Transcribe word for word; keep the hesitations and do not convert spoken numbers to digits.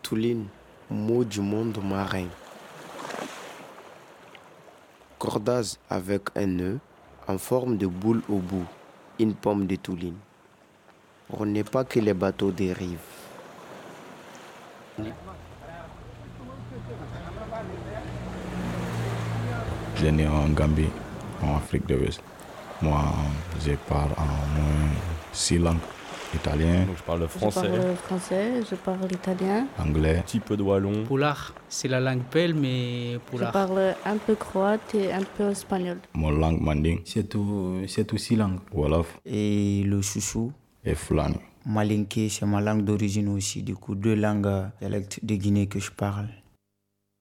Touline, mot du monde marin. Cordage avec un nœud en forme de boule au bout, une pomme de Touline. Pour ne pas que les bateaux dérivent. Je suis né en Gambie, en Afrique de l'Ouest. Moi, je parle en moins six langues. Italien. Donc je parle français. Je parle français, je parle italien. Anglais. Un petit peu de wallon. Poulard, c'est la langue pelle, mais Poulard. Je parle un peu croate et un peu espagnol. Mon langue manding. C'est tout, c'est tout six langues. Wolof. Et le chouchou. Et Fulani. Malinké, c'est ma langue d'origine aussi. Du coup, deux langues dialectes de Guinée que je parle.